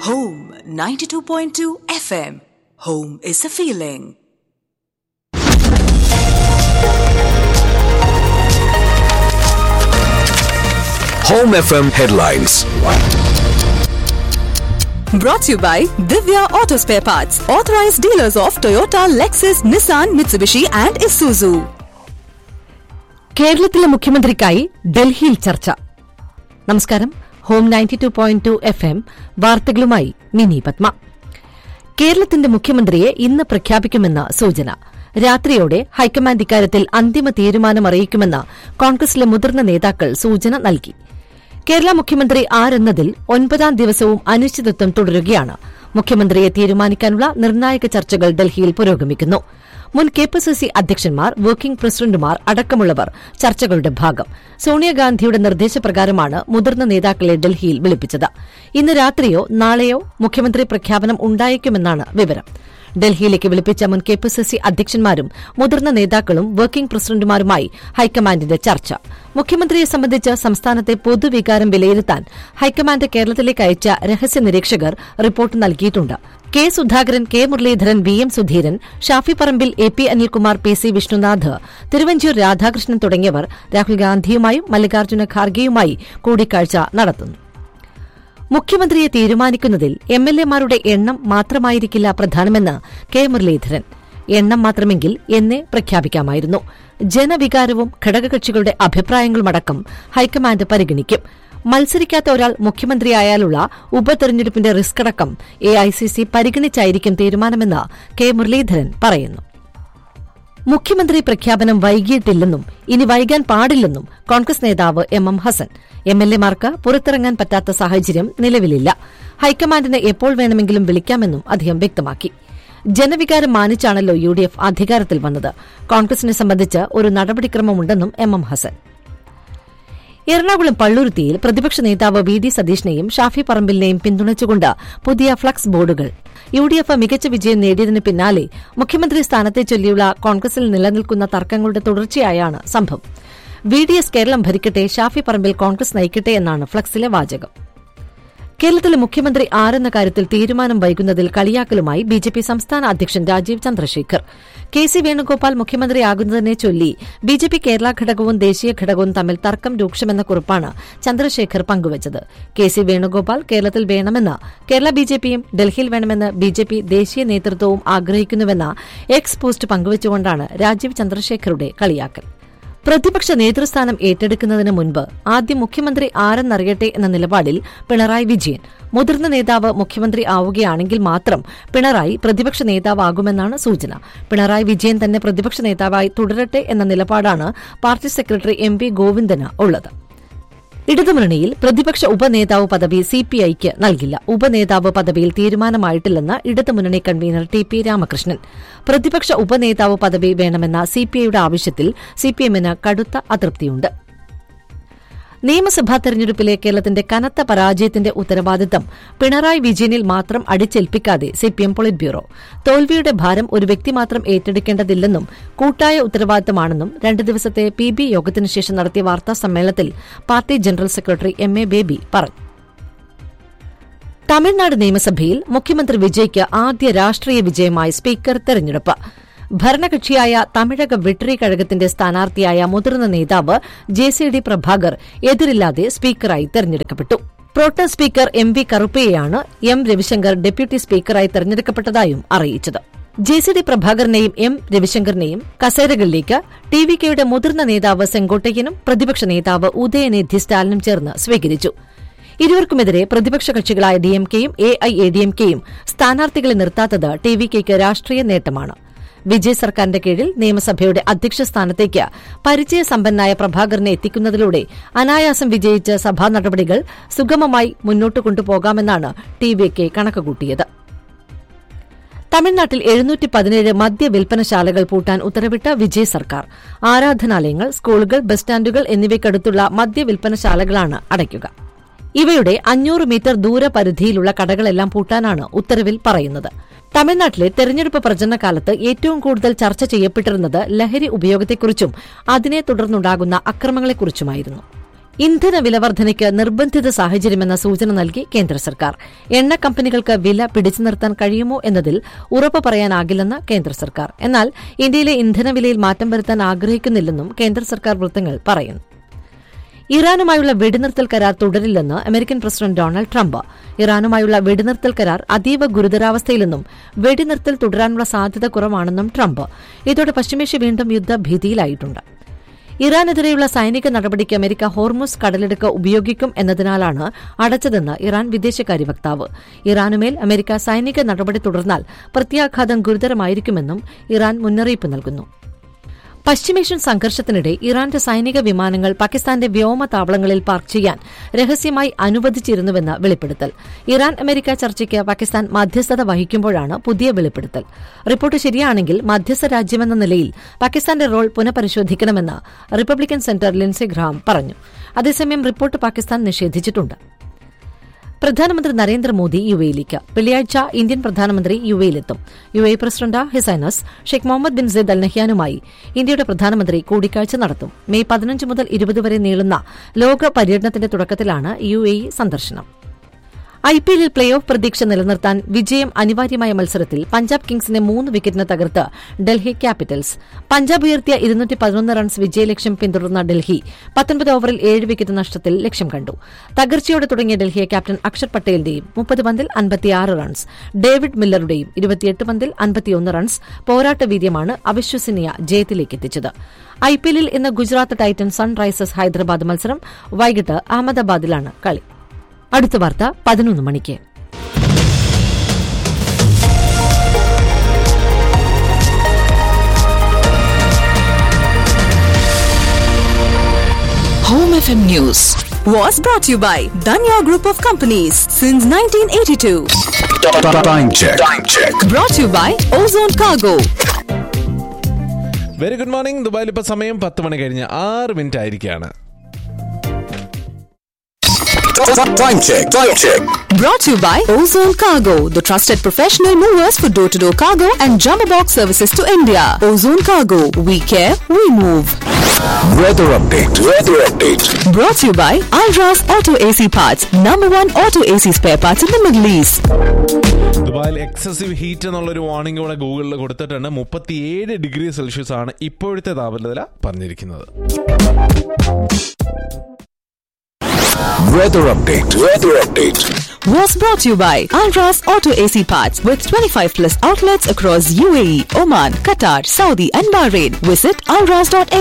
Home 92.2 FM. Home is a feeling. Home FM headlines. Brought to you by Divya Auto Spare Parts, authorized dealers of Toyota, Lexus, Nissan, Mitsubishi and Isuzu. കേരളത്തിലെ മുഖ്യമന്ത്രിക്കായി ഡൽഹിയിൽ ചർച്ച. നമസ്കാരം. Home 92.2 FM വാർത്തകളുമായി mini Padma. കേരളത്തിന്റെ മുഖ്യമന്ത്രിയെ ഇന്ന് പ്രഖ്യാപിക്കുമെന്ന സൂചന. രാത്രിയോടെ ഹൈക്കമാൻഡ് ഇക്കാര്യത്തിൽ അന്തിമ തീരുമാനം അറിയിക്കുമെന്ന് കോൺഗ്രസിലെ മുതിർന്ന നേതാക്കൾ സൂചന നൽകി. കേരള മുഖ്യമന്ത്രി ആരെന്നതിൽ 9ാം ദിവസവും അനിശ്ചിതത്വം തുടരുകയാണ്. മുഖ്യമന്ത്രിയെ തീരുമാനിക്കാനുള്ള നിർണായക ചർച്ചകൾ ഡൽഹിയിൽ പുരോഗമിക്കുന്നു. മുൻ കെപിസിസി അധ്യക്ഷന്മാർ, വർക്കിംഗ് പ്രസിഡന്റുമാർ അടക്കമുള്ളവർ ചർച്ചകളുടെ ഭാഗം. സോണിയാഗാന്ധിയുടെ നിർദ്ദേശപ്രകാരമാണ് മുതിർന്ന നേതാക്കളെ ഡൽഹിയിൽ വിളിപ്പിച്ചത്. ഇന്ന് രാത്രിയോ നാളെയോ മുഖ്യമന്ത്രി പ്രഖ്യാപനം ഉണ്ടായേക്കുമെന്നാണ് വിവരം. ഡൽഹിയിലേക്ക് വിളിപ്പിച്ച മുൻ കെപിസിസി അധ്യക്ഷന്മാരും മുതിർന്ന നേതാക്കളും വർക്കിംഗ് പ്രസിഡന്റുമാരുമായി ഹൈക്കമാൻഡിന്റെ ചർച്ച. മുഖ്യമന്ത്രിയെ സംബന്ധിച്ച് സംസ്ഥാനത്തെ പൊതുവികാരം വിലയിരുത്താൻ ഹൈക്കമാൻഡ് കേരളത്തിലേക്ക് അയച്ച രഹസ്യ നിരീക്ഷകർ റിപ്പോർട്ട് നൽകിയിട്ടുണ്ട്. K Sudhakaran, K Muraleedharan, V M Sudheeran, Shafi Parambil, A P Anilkumar, P C Vishnunath, Thiruvanchoor Radhakrishnan തുടങ്ങിയവർ രാഹുൽ ഗാന്ധിയുമായും മല്ലികാർജ്ജുന ഖാർഗെയുമായി കൂടിക്കാഴ്ച നടത്തുന്നു. മുഖ്യമന്ത്രിയെ തീരുമാനിക്കുന്നതിൽ എംഎൽഎമാരുടെ എണ്ണം മാത്രമായിരിക്കില്ല പ്രധാനമെന്ന് കെ മുരളീധരൻ. എണ്ണം മാത്രമെങ്കിൽ എന്നേ പ്രഖ്യാപിക്കാമായിരുന്നു. ജനവികാരവും ഘടകകക്ഷികളുടെ അഭിപ്രായങ്ങളുമടക്കം ഹൈക്കമാൻഡ് പരിഗണിക്കും. മത്സരിക്കാത്ത ഒരാൾ മുഖ്യമന്ത്രിയായാലുള്ള ഉപതെരഞ്ഞെടുപ്പിന്റെ റിസ്ക് അടക്കം എഐസിസി പരിഗണിച്ചായിരിക്കും തീരുമാനമെന്ന് കെ മുരളീധരൻ പറയുന്നു. മുഖ്യമന്ത്രി പ്രഖ്യാപനം വൈകിയിട്ടില്ലെന്നും ഇനി വൈകാൻ പാടില്ലെന്നും കോൺഗ്രസ് നേതാവ് എം ഹസൻ. എംഎൽഎമാർക്ക് പുറത്തിറങ്ങാൻ പറ്റാത്ത സാഹചര്യം നിലവിലില്ല. ഹൈക്കമാൻഡിന് എപ്പോൾ വേണമെങ്കിലും വിളിക്കാമെന്നും അദ്ദേഹം വ്യക്തമാക്കി. ജനവികാരം മാനിച്ചാണല്ലോ യുഡിഎഫ് അധികാരത്തിൽ വന്നത്. കോൺഗ്രസിനെ സംബന്ധിച്ച് ഒരു നടപടിക്രമമുണ്ടെന്നും എം ഹസൻ. എറണാകുളം പള്ളുരുത്തിയിൽ പ്രതിപക്ഷ നേതാവ് വി ഡി സതീഷിനെയും ഷാഫി പറമ്പിലിനെയും പിന്തുണച്ചുകൊണ്ട് പുതിയ ഫ്ലക്സ് ബോർഡുകൾ. യുഡിഎഫ് മികച്ച വിജയം നേടിയതിന് പിന്നാലെ മുഖ്യമന്ത്രി സ്ഥാനത്തെ ചൊല്ലിയുള്ള കോൺഗ്രസിൽ നിലനിൽക്കുന്ന തർക്കങ്ങളുടെ തുടർച്ചയായാണ് സംഭവം. V D S Keralam ഭരിക്കട്ടെ, Shafi Parambil Congress നയിക്കട്ടെ എന്നാണ് ഫ്ലക്സിലെ വാചകം. കേരളത്തിലെ മുഖ്യമന്ത്രി ആരെന്ന കാര്യത്തിൽ തീരുമാനം വൈകുന്നതിൽ കളിയാക്കലുമായി ബിജെപി സംസ്ഥാന അധ്യക്ഷൻ രാജീവ് ചന്ദ്രശേഖർ. കെ സി വേണുഗോപാൽ മുഖ്യമന്ത്രിയാകുന്നതിനെ ചൊല്ലി ബിജെപി കേരള ഘടകവും ദേശീയ ഘടകവും തമ്മിൽ തർക്കം രൂക്ഷമെന്ന കുറിപ്പാണ് ചന്ദ്രശേഖർ പങ്കുവച്ചത്. കെ സി വേണുഗോപാൽ കേരളത്തിൽ വേണമെന്ന് കേരള ബിജെപിയും ഡൽഹിയിൽ വേണമെന്ന് ബിജെപി ദേശീയ നേതൃത്വവും ആഗ്രഹിക്കുന്നുവെന്ന എക്സ് പോസ്റ്റ് പങ്കുവച്ചുകൊണ്ടാണ് രാജീവ് ചന്ദ്രശേഖറുടെ കളിയാക്കൽ. പ്രതിപക്ഷ നേതൃസ്ഥാനം ഏറ്റെടുക്കുന്നതിന് മുൻപ് ആദ്യം മുഖ്യമന്ത്രി ആരെന്നറിയട്ടെ എന്ന നിലപാടിൽ പിണറായി വിജയൻ. മുതിർന്ന നേതാവ് മുഖ്യമന്ത്രി ആവുകയാണെങ്കിൽ മാത്രം പിണറായി പ്രതിപക്ഷ നേതാവാകുമെന്നാണ് സൂചന. പിണറായി വിജയൻ തന്നെ പ്രതിപക്ഷ നേതാവായി തുടരട്ടെ എന്ന നിലപാടാണ് party secretary M V Govindan ഉള്ളത്. ഇടതുമുന്നണിയിൽ പ്രതിപക്ഷ ഉപനേതാവ് പദവി സിപിഐക്ക് നൽകില്ല. ഉപനേതാവ് പദവിയിൽ തീരുമാനമായിട്ടില്ലെന്ന് ഇടതുമുന്നണി കൺവീനർ ടി പി രാമകൃഷ്ണൻ. പ്രതിപക്ഷ ഉപനേതാവ് പദവി വേണമെന്ന സിപിഐയുടെ ആവശ്യത്തിൽ സിപിഎമ്മിന് കടുത്ത അതൃപ്തിയുണ്ട്. നിയമസഭാ തെരഞ്ഞെടുപ്പിലെ കേരളത്തിന്റെ കനത്ത പരാജയത്തിന്റെ ഉത്തരവാദിത്തം പിണറായി വിജയനിൽ മാത്രം അടിച്ചേൽപ്പിക്കാതെ സിപിഎം പൊളിറ്റ് ബ്യൂറോ. തോൽവിയുടെ ഭാരം ഒരു വ്യക്തി മാത്രം ഏറ്റെടുക്കേണ്ടതില്ലെന്നും കൂട്ടായ ഉത്തരവാദിത്തമാണെന്നും 2 ദിവസത്തെ PB യോഗത്തിനു ശേഷം നടത്തിയ വാർത്താ സമ്മേളനത്തിൽ party general secretary MA baby പറഞ്ഞു. തമിഴ്നാട് നിയമസഭയിൽ മുഖ്യമന്ത്രി വിജയ്ക്ക് ആദ്യ രാഷ്ട്രീയ വിജയമായി സ്പീക്കർ തെരഞ്ഞെടുപ്പ്. ഭരണകക്ഷിയായ തമിഴക വെട്രി കഴകത്തിന്റെ സ്ഥാനാർത്ഥിയായ മുതിർന്ന നേതാവ് JCD പ്രഭാകർ എതിരില്ലാതെ സ്പീക്കറായി തെരഞ്ഞെടുക്കപ്പെട്ടു. Pro tem speaker MV കറുപ്പയെയാണ് M Ravishankar deputy സ്പീക്കറായി തെരഞ്ഞെടുക്കപ്പെട്ടതായും അറിയിച്ചത്. JCD പ്രഭാകറിനെയും M രവിശങ്കറിനെയും കസേരകളിലേക്ക് TVKയുടെ മുതിർന്ന നേതാവ് സെങ്കോട്ടയ്യനും പ്രതിപക്ഷ നേതാവ് ഉദയനിധി സ്റ്റാലിനും ചേർന്ന് സ്വീകരിച്ചു. ഇരുവർക്കുമെതിരെ പ്രതിപക്ഷ കക്ഷികളായ DMKയും AIADMKയും സ്ഥാനാർത്ഥികളെ നിർത്താത്തത് TVKയ്ക്ക് രാഷ്ട്രീയ നേട്ടമാണ്. വിജയ് സർക്കാരിന്റെ കീഴിൽ നിയമസഭയുടെ അധ്യക്ഷ സ്ഥാനത്തേക്ക് പരിചയസമ്പന്നായ പ്രഭാകരനെ എത്തിക്കുന്നതിലൂടെ അനായാസം വിജയിച്ച് സഭാ നടപടികൾ സുഗമമായി മുന്നോട്ട് കൊണ്ടുപോകാമെന്നാണ് TVK കണക്കുകൂട്ടിയത്. തമിഴ്നാട്ടിൽ 717 മദ്യവിൽപ്പനശാലകൾ പൂട്ടാൻ ഉത്തരവിട്ട വിജയ് സർക്കാർ. ആരാധനാലയങ്ങൾ, സ്കൂളുകൾ, ബസ് സ്റ്റാൻഡുകൾ എന്നിവയ്ക്കടുത്തുള്ള മദ്യവിൽപ്പനശാലകളാണ് അടയ്ക്കുക. ഇവയുടെ 500 മീറ്റർ ദൂരപരിധിയിലുള്ള കടകളെല്ലാം പൂട്ടാനാണ് ഉത്തരവിൽ പറയുന്നത്. തമിഴ്നാട്ടിലെ തെരഞ്ഞെടുപ്പ് പ്രചരണകാലത്ത് ഏറ്റവും കൂടുതൽ ചർച്ച ചെയ്യപ്പെട്ടിരുന്നത് ലഹരി ഉപയോഗത്തെക്കുറിച്ചും അതിനെ തുടർന്നുണ്ടാകുന്ന അക്രമങ്ങളെക്കുറിച്ചുമായിരുന്നു. ഇന്ധന വിലവർദ്ധനയ്ക്ക് നിർബന്ധിത സാഹചര്യമെന്ന സൂചന നൽകി കേന്ദ്ര സർക്കാർ. എണ്ണ കമ്പനികൾക്ക് വില പിടിച്ചു നിർത്താൻ കഴിയുമോ എന്നതിൽ ഉറപ്പ് പറയാനാകില്ലെന്ന് കേന്ദ്ര സർക്കാർ. എന്നാൽ ഇന്ത്യയിലെ ഇന്ധനവിലയിൽ മാറ്റം വരുത്താൻ ആഗ്രഹിക്കുന്നില്ലെന്നും കേന്ദ്ര സർക്കാർ വൃത്തങ്ങൾ പറയുന്നു. ഇറാനുമായുള്ള വെടിനിർത്തൽ കരാർ തുടരില്ലെന്ന് അമേരിക്കൻ പ്രസിഡന്റ് ഡൊണാൾഡ് ട്രംപ്. ഇറാനുമായുള്ള വെടിനിർത്തൽ കരാർ അതീവ ഗുരുതരാവസ്ഥയിലെന്നും വെടിനിർത്തൽ തുടരാനുള്ള സാധ്യത കുറവാണെന്നും ട്രംപ്. ഇതോടെ പശ്ചിമേഷ്യ വീണ്ടും യുദ്ധഭീതിയിലായിട്ടുണ്ട്. ഇറാനെതിരെയുള്ള സൈനിക നടപടിക്ക് അമേരിക്ക ഹോർമുസ് കടലിടുക്ക് ഉപയോഗിക്കും എന്നതിനാലാണ് അടച്ചതെന്ന് ഇറാൻ വിദേശകാര്യ വക്താവ്. ഇറാനുമേൽ അമേരിക്ക സൈനിക നടപടി തുടർന്നാൽ പ്രത്യാഘാതം ഗുരുതരമായിരിക്കുമെന്നും ഇറാൻ മുന്നറിയിപ്പ് നൽകുന്നു. പശ്ചിമേഷ്യൻ സംഘർഷത്തിനിടെ ഇറാന്റെ സൈനിക വിമാനങ്ങൾ പാകിസ്ഥാന്റെ വ്യോമതാവളങ്ങളിൽ പാർക്ക് ചെയ്യാൻ രഹസ്യമായി അനുവദിച്ചിരുന്നുവെന്ന് വെളിപ്പെടുത്തൽ. ഇറാൻ അമേരിക്ക ചർച്ചയ്ക്ക് പാകിസ്ഥാൻ മധ്യസ്ഥത വഹിക്കുമ്പോഴാണ് പുതിയ വെളിപ്പെടുത്തൽ. റിപ്പോർട്ട് ശരിയാണെങ്കിൽ മധ്യസ്ഥ രാജ്യമെന്ന നിലയിൽ പാകിസ്ഥാന്റെ റോൾ പുനഃപരിശോധിക്കണമെന്ന് റിപ്പബ്ലിക്കൻ സെന്റർ ലിൻസെ ഗ്രഹാം പറഞ്ഞു. അതേസമയം റിപ്പോർട്ട് പാകിസ്ഥാൻ നിഷേധിച്ചിട്ടുണ്ട്. പ്രധാനമന്ത്രി നരേന്ദ്രമോദി യുഎയിലേക്ക് വെള്ളിയാഴ്ച ഇന്ത്യൻ പ്രധാനമന്ത്രി യുഎയിലെത്തും. UAE president his highness Sheikh Muhammad bin Sayyid അൽ നഹ്യാനുമായി ഇന്ത്യയുടെ പ്രധാനമന്ത്രി കൂടിക്കാഴ്ച നടത്തും. മെയ് 15 മുതൽ 20 വരെ നീളുന്ന ലോക പര്യടനത്തിന്റെ തുടക്കത്തിലാണ് യുഎഇ സന്ദർശനം. ഐപിഎല്ലിൽ പ്ലേ ഓഫ് പ്രതീക്ഷ നിലനിർത്താൻ വിജയം അനിവാര്യമായ മത്സരത്തിൽ പഞ്ചാബ് കിങ്സിനെ 3 വിക്കറ്റിന് തകർത്ത് ഡൽഹി ക്യാപിറ്റൽസ്. പഞ്ചാബ് ഉയർത്തിയ 211 റൺസ് വിജയലക്ഷ്യം പിന്തുടർന്ന ഡൽഹി 19 ഓവറിൽ 7 വിക്കറ്റ് നഷ്ടത്തിൽ ലക്ഷ്യം കണ്ടു. തകർച്ചയോടെ തുടങ്ങിയ ഡൽഹിയെ ക്യാപ്റ്റൻ അക്ഷർ പട്ടേലിന്റെയും 30 പന്തിൽ 56 റൺസ്, ഡേവിഡ് മില്ലറുടെയും 28 പന്തിൽ 51 റൺസ് പോരാട്ട വീര്യമാണ് അവിശ്വസനീയ ജയത്തിലേക്ക് എത്തിച്ചത്. ഐപിഎല്ലിൽ ഇന്ന് ഗുജറാത്ത് ടൈറ്റൻസ് സൺറൈസേഴ്സ് ഹൈദരാബാദ് മത്സരം വൈകിട്ട് അഹമ്മദാബാദിലാണ് കളി. അടുത്ത വാർത്ത 11 മണിക്ക്. Home FM News was brought to you by Danya Group of Companies since 1982. Time check. Brought to you by Ozone Cargo. Very good morning. ദുബായിൽ ഇപ്പോൾ സമയം 10 മണി കഴിഞ്ഞ് 6 മിനിറ്റ് ആയിരിക്കുകയാണ്. Time check. Brought to you by Ozone Cargo, the trusted professional movers for door-to-door cargo and jumbo box services to India. Ozone Cargo, we care, we move. Weather update. Brought to you by Alras Auto AC Parts, #1 auto AC spare parts in the Middle East. ദുബായിൽ excessive heat എന്നുള്ളൊരു warning ഇവിടെ ഗൂഗിളിൽ കൊടുത്തിട്ടുണ്ട്. 37 degree Celsius ആണ് ഇപ്പോഴത്തെ താപനില പറഞ്ഞിരിക്കുന്നത്. Weather update. Was brought to you by Alras Auto AC Parts with 25+ outlets across UAE, Oman, Qatar, Saudi and Bahrain. Visit alras.air.